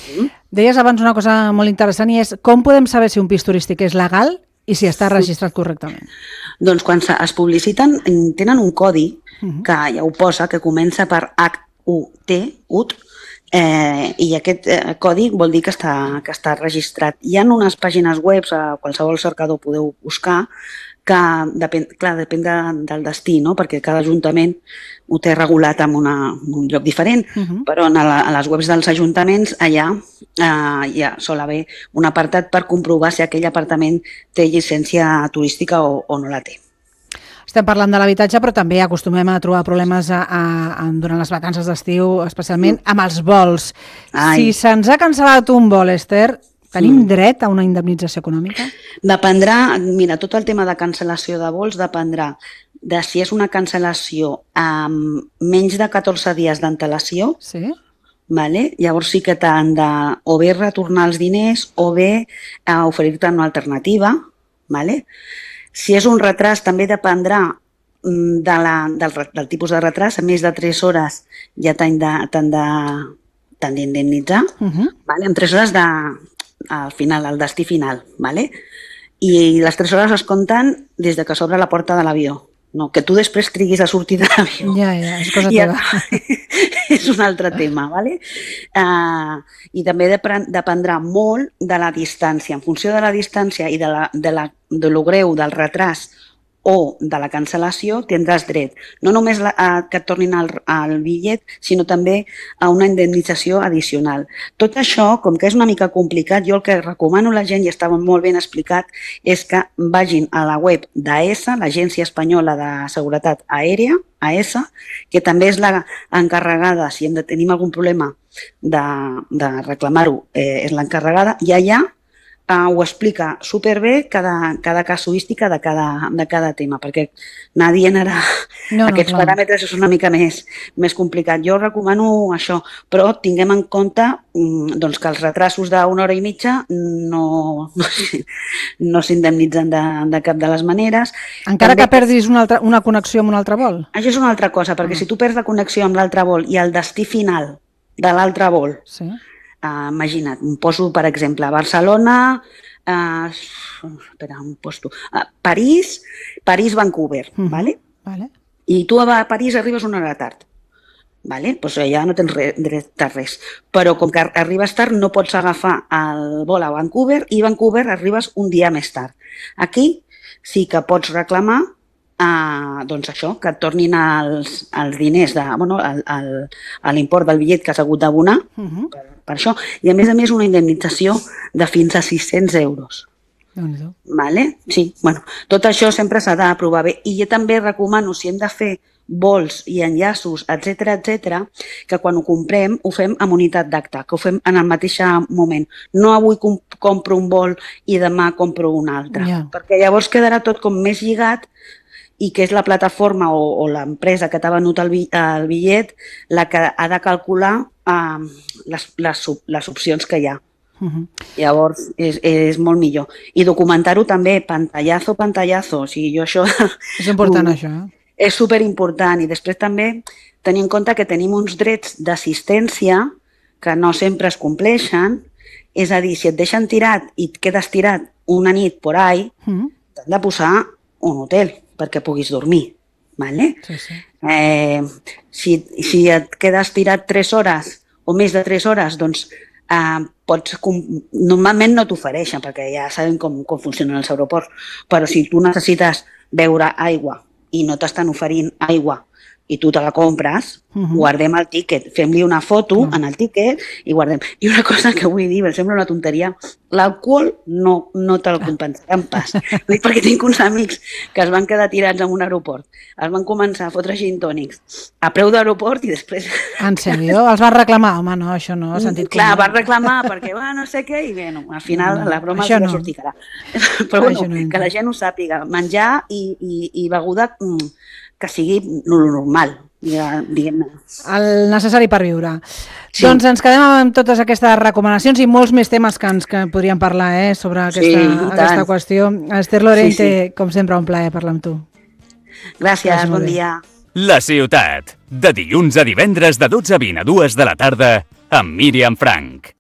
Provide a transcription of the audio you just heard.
Deies abans una cosa molt interessant i és com podem saber si un pis turístic és legal i si està registrat correctament? Doncs quan es publiciten tenen un codi que ja ho posa, que comença per HUT, i aquest codi vol dir que està registrat. Hi ha unes pàgines web, a qualsevol cercador podeu buscar, que depèn del destí, no? Perquè cada ajuntament ho té regulat en un lloc diferent, però a les webs dels ajuntaments allà ja sol haver un apartat per comprovar si aquell apartament té llicència turística o no la té. Estem parlant de l'habitatge, però també acostumem a trobar problemes durant les vacances d'estiu, especialment amb els vols. Si se'ns ha cancel·lat un vol, Esther, tenim dret a una indemnització econòmica? Dependrà, mira, tot el tema de cancel·lació de vols dependrà de si és una cancel·lació amb menys de 14 dies d'antelació, llavors sí que t'han de o bé retornar els diners o bé oferir-te una alternativa. Si és un retras també dependrà del tipus de retras, a més de 3 hores ja t'han d'indemnitzar, amb 3 hores al final, al destí final. I les 3 hores es compten des que s'obre la porta de l'avió. No, que tu després triguis a sortir de l'avió. Ja, és cosa teva. És un altre tema. I també dependrà molt de la distància. En funció de la distància i de lo greu del retras o de la cancel·lació, tindràs dret no només que et tornin el bitllet, sinó també a una indemnització addicional. Tot això, com que és una mica complicat, jo el que recomano a la gent, i estava molt ben explicat, és que vagin a la web d'AESA, l'Agència Espanyola de Seguretat Aèria, AESA, que també és l'encarregada, si hem de tenir algun problema de reclamar-ho, és l'encarregada, i allà ho explica superbé cada casuística de cada tema, perquè anar dient ara aquests paràmetres és una mica més complicat. Jo recomano això, però tinguem en compte que els retrasos d'una hora i mitja no s'indemnitzen de cap de les maneres. Encara que perdis una connexió amb un altre vol? Això és una altra cosa, perquè si tu perds la connexió amb l'altre vol i el destí final de l'altre vol, imagina't, em poso per exemple a Barcelona, París-Vancouver, i tu a París arribes una hora tard, doncs ja no tens dret a res, però com que arribes tard no pots agafar el vol a Vancouver i Vancouver arribes un dia més tard. Aquí sí que pots reclamar doncs això, que et tornin els diners, l'import del bitllet que has hagut d'abonar per això, i a més una indemnització de fins a 600 euros. Sí, tot això sempre s'ha d'aprovar bé, i jo també recomano, si hem de fer vols i enllaços, etc., que quan ho comprem ho fem amb unitat d'acte, que ho fem en el mateix moment. No avui compro un vol i demà compro un altre, perquè llavors quedarà tot com més lligat, i que és la plataforma o l'empresa que t'ha venut el bitllet la que ha de calcular les opcions que hi ha. Llavors és molt millor. I documentar-ho també, pantallazo, o sigui, jo això... És important això, És superimportant, i després també tenir en compte que tenim uns drets d'assistència que no sempre es compleixen, és a dir, si et deixen tirat i et quedes tirat una nit por ahí, t'han de posar un hotel perquè puguis dormir. Si et quedes tirat 3 hores o més de 3 hores, doncs normalment no t'ofereixen, perquè ja sabem com funcionen els aeroports, però si tu necessites beure aigua i no t'estan oferint aigua i tu te la compres, guardem el tíquet, fem-li una foto en el tíquet i guardem. I una cosa que vull dir, em sembla una tonteria, l'alcohol no te'l compensaran pas. Perquè tinc uns amics que es van quedar tirats en un aeroport, es van començar a fotre gin tònics a preu d'aeroport i després... En sèrio? Els van reclamar? Home, no, això no, sentit comú. Clar, van reclamar perquè no sé què i bé, al final la broma es va sortir cara. Però que la gent ho sàpiga, menjar i beguda que sigui normal, diguem-ne. El necessari per viure. Doncs ens quedem amb totes aquestes recomanacions i molts més temes que podríem parlar sobre aquesta qüestió. Esther Lorente, com sempre, un plaer parlar amb tu. Gràcies, bon dia. La Ciutat, de dilluns a divendres de 12 a 20 a 2 de la tarda, amb Míriam Frank.